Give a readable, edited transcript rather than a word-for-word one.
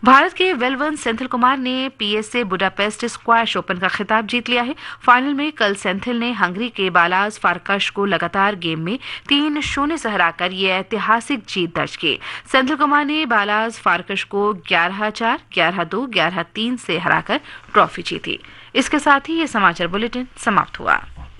भारत के वेलवर्न सेंथिल कुमार ने PSA Budapest squash open का खिताब जीत लिया है। फाइनल में कल सेंथिल ने हंगरी के बालाज फारकश को लगातार गेम में 3-0 से हराकर ये ऐतिहासिक जीत दर्ज की। सेंथिल कुमार ने बालाज फारकश को 11-4, 11-2, 11-3 से हराकर ट्रॉफी जीती। इसके साथ ही ये समाचार बुलेटिन समाप्त हुआ।